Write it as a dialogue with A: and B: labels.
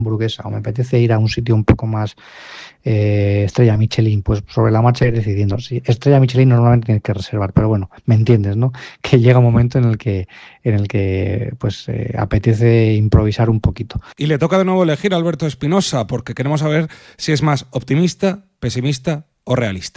A: hamburguesa o me apetece ir a un sitio un poco más estrella Michelin, pues sobre la marcha ir decidiendo. Sí, estrella Michelin normalmente tienes que reservar, pero bueno, me entiendes, ¿no? Que llega un momento en el que pues apetece improvisar un poquito.
B: Y le toca de nuevo elegir a Alberto Espinosa, porque queremos saber si es más optimista, pesimista o realista.